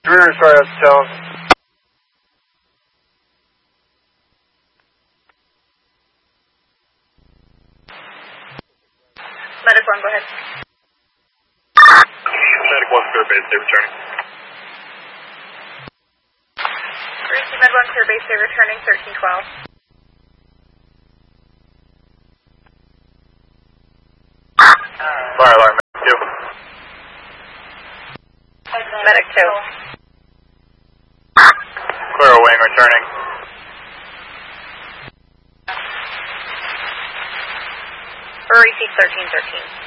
Sorry, that's Tone. Medic 1, go ahead. Medic 1, clear base, stay returning. Receive Med 1, clear base, stay returning, 1312. Fire alarm, Medic 2. Medic 2. Clear a wing, returning. Receive 1313.